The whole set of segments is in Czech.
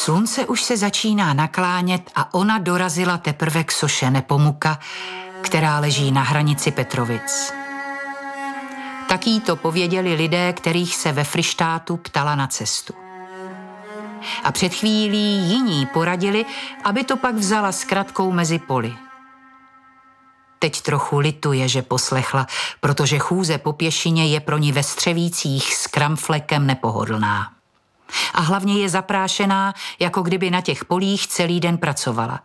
Slunce už se začíná naklánět a ona dorazila teprve k soše Nepomuka, která leží na hranici Petrovic. Tak jí to pověděli lidé, kterých se ve Fryštátu ptala na cestu. A před chvílí jiní poradili, aby to pak vzala s kratkou mezi poli. Teď trochu lituje, že poslechla, protože chůze po pěšině je pro ní ve střevících s kramflekem nepohodlná. A hlavně je zaprášená, jako kdyby na těch polích celý den pracovala.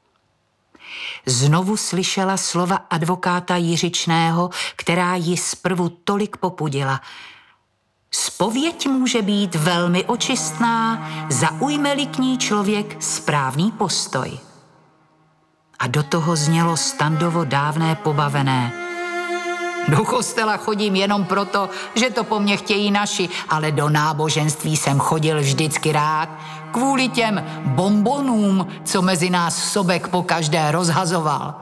Znovu slyšela slova advokáta Jiřičného, která ji zprvu tolik popudila. Zpověď může být velmi očistná, zaujme-li k ní člověk správný postoj. A do toho znělo Standovo dávné pobavené. Do kostela chodím jenom proto, že to po mně chtějí naši, ale do náboženství jsem chodil vždycky rád. Kvůli těm bonbonům, co mezi nás Sobek pokaždé rozhazoval.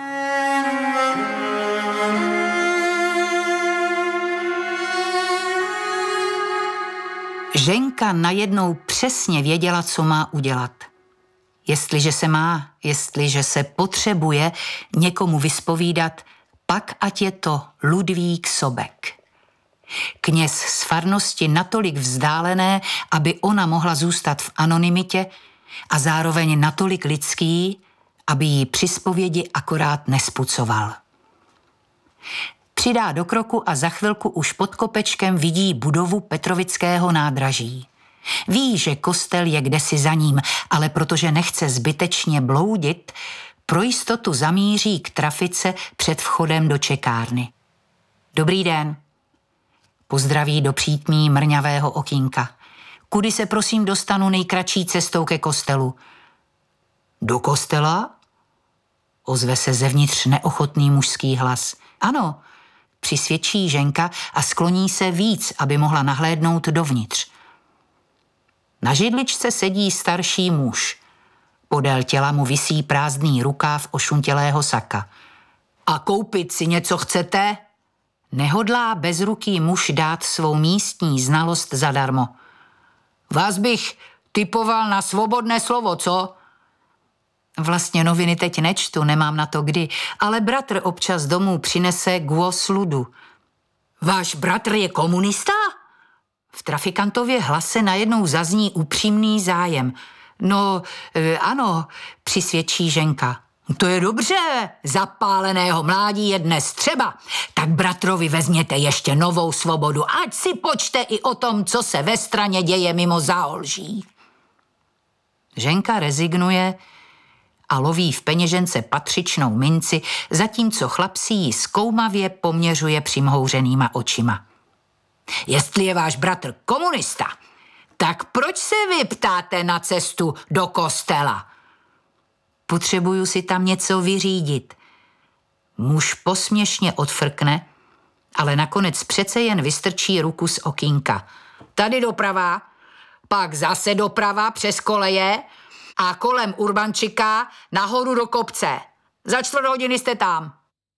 Ženka najednou přesně věděla, co má udělat. Jestliže se potřebuje někomu vyspovídat, pak ať je to Ludvík Sobek. Kněz z farnosti natolik vzdálené, aby ona mohla zůstat v anonymitě a zároveň natolik lidský, aby ji při zpovědi akorát nespucoval. Přidá do kroku a za chvilku už pod kopečkem vidí budovu Petrovického nádraží. Ví, že kostel je kdesi za ním, ale protože nechce zbytečně bloudit, pro jistotu zamíří k trafice před vchodem do čekárny. Dobrý den. Pozdraví do přítmí mrňavého okýnka. Kudy se prosím dostanu nejkratší cestou ke kostelu? Do kostela? Ozve se zevnitř neochotný mužský hlas. Ano, přisvědčí Ženka a skloní se víc, aby mohla nahlédnout dovnitř. Na židličce sedí starší muž. Podél těla mu visí prázdný rukáv ošuntělého saka. A koupit si něco chcete? Nehodlá bezruký muž dát svou místní znalost zadarmo. Vás bych typoval na svobodné slovo, co? Vlastně noviny teď nečtu, nemám na to kdy, ale bratr občas domů přinese Głos Ludu. Váš bratr je komunista? V trafikantově hlase najednou zazní upřímný zájem. No, ano, přisvědčí Ženka. To je dobře, zapáleného mládí je dnes třeba. Tak bratrovi vezměte ještě novou svobodu, ať si počte i o tom, co se ve straně děje mimo záolží. Ženka rezignuje a loví v peněžence patřičnou minci, zatímco chlap si ji zkoumavě poměřuje přimhouřenýma očima. Jestli je váš bratr komunista, tak proč se vy ptáte na cestu do kostela? Potřebuju si tam něco vyřídit. Muž posměšně odfrkne, ale nakonec přece jen vystrčí ruku z okýnka. Tady doprava, pak zase doprava přes koleje a kolem Urbančika nahoru do kopce. Za 4 hodiny jste tam.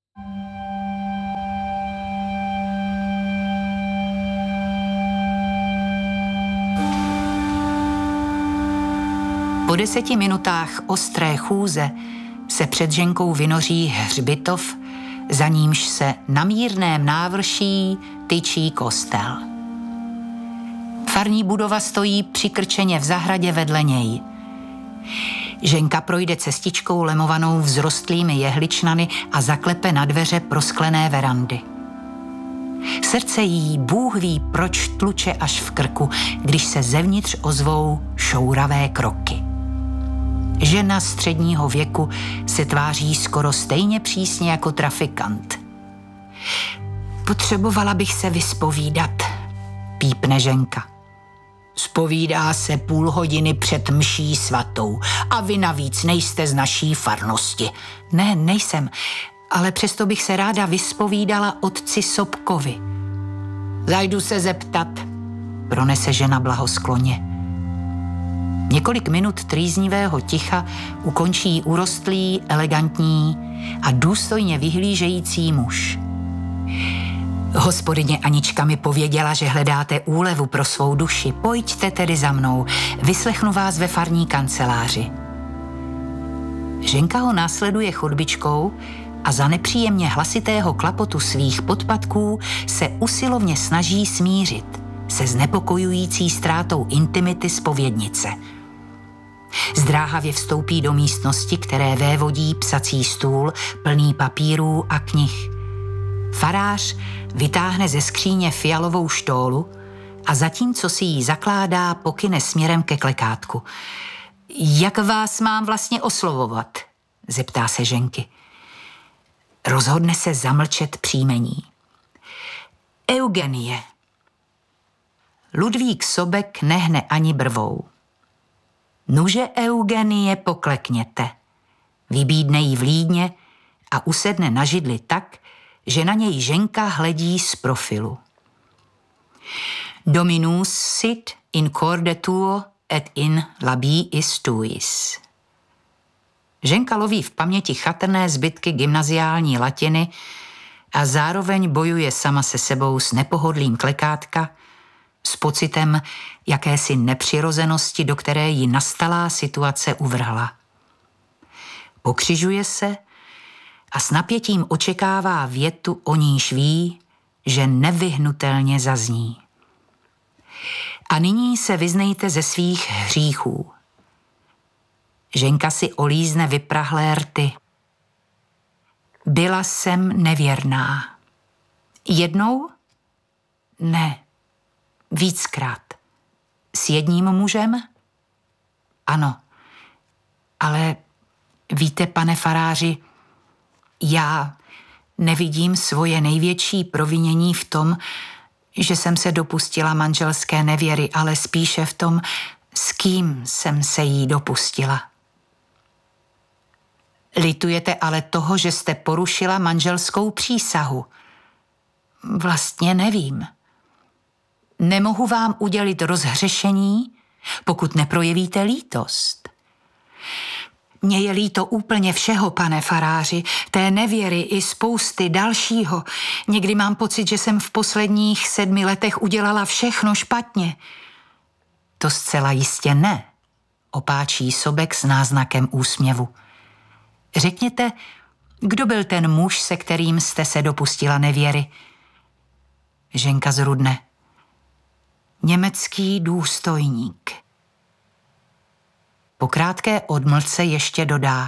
Po 10 minutách ostré chůze se před Ženkou vynoří hřbitov, za nímž se na mírném návrší tyčí kostel. Farní budova stojí přikrčeně v zahradě vedle něj. Ženka projde cestičkou lemovanou vzrostlými jehličnany a zaklepe na dveře prosklené verandy. Srdce jí Bůh ví proč tluče až v krku, když se zevnitř ozvou šouravé kroky. Žena středního věku se tváří skoro stejně přísně jako trafikant. Potřebovala bych se vyspovídat, pípne Ženka. Zpovídá se půl hodiny před mší svatou a vy navíc nejste z naší farnosti. Ne, nejsem, ale přesto bych se ráda vyspovídala otci Sobkovi. Zajdu se zeptat, pronese žena blahoskloně. Několik minut trýznivého ticha ukončí urostlý, elegantní a důstojně vyhlížející muž. Hospodyně Anička mi pověděla, že hledáte úlevu pro svou duši. Pojďte tedy za mnou, vyslechnu vás ve farní kanceláři. Ženka ho následuje chodbičkou a za nepříjemně hlasitého klapotu svých podpatků se usilovně snaží smířit se znepokojující ztrátou intimity zpovědnice. Zdráhavě vstoupí do místnosti, které vévodí psací stůl plný papírů a knih. Farář vytáhne ze skříně fialovou štólu a zatímco si ji zakládá, pokyne směrem ke klekátku. Jak vás mám vlastně oslovovat? Zeptá se Ženky. Rozhodne se zamlčet příjmení. Eugenie. Ludvík Sobek nehne ani brvou. Nuže Eugenie, poklekněte. Vybídne jí vlídně a usedne na židli tak, že na něj Ženka hledí z profilu. Dominus sit in corde tuo et in labiis tuis. Ženka loví v paměti chatrné zbytky gymnaziální latiny a zároveň bojuje sama se sebou s nepohodlím klekátka, s pocitem jakési nepřirozenosti, do které ji nastalá situace uvrhla. Pokřižuje se a s napětím očekává větu, o níž ví, že nevyhnutelně zazní. A nyní se vyznejte ze svých hříchů. Ženka si olízne vyprahlé rty. Byla jsem nevěrná. Jednou? Ne. Víckrát. S jedním mužem? Ano. Ale víte, pane faráři, já nevidím svoje největší provinění v tom, že jsem se dopustila manželské nevěry, ale spíše v tom, s kým jsem se jí dopustila. Litujete ale toho, že jste porušila manželskou přísahu? Vlastně nevím. Nemohu vám udělit rozhřešení, pokud neprojevíte lítost. Mně je líto úplně všeho, pane faráři, té nevěry i spousty dalšího. Někdy mám pocit, že jsem v posledních 7 letech udělala všechno špatně. To zcela jistě ne, opáčí Sobek s náznakem úsměvu. Řekněte, kdo byl ten muž, se kterým jste se dopustila nevěry? Ženka zrudne. Německý důstojník. Po krátké odmlce ještě dodá.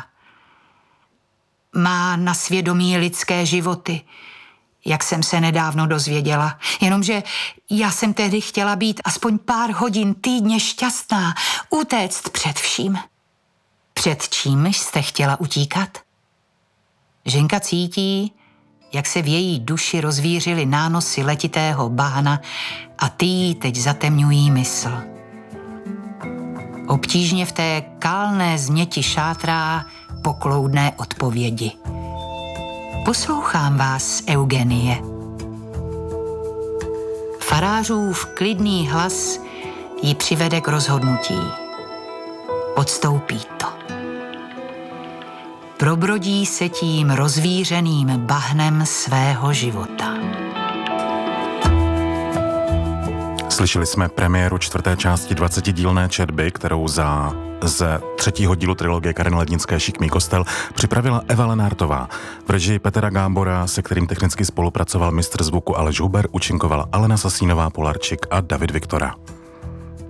Má na svědomí lidské životy, jak jsem se nedávno dozvěděla. Jenomže já jsem tehdy chtěla být aspoň pár hodin týdně šťastná, utéct před vším. Před čím jste chtěla utíkat? Ženka cítí, jak se v její duši rozvířily nánosy letitého bahna a ty jí teď zatemňují mysl. Obtížně v té kalné změti šátrá pokloudné odpovědi. Poslouchám vás, Eugenie. Farářův klidný hlas ji přivede k rozhodnutí. Podstoupí to. Probrodí se tím rozvířeným bahnem svého života. Slyšeli jsme premiéru 4. části 20dílné četby, kterou ze 3. dílu trilogie Kariny Lednické Šikmý kostel připravila Eva Lenártová. V režii Petra Gábora, se kterým technicky spolupracoval mistr zvuku Aleš Huber, účinkovala Alena Sasínová Polarčik a David Viktora.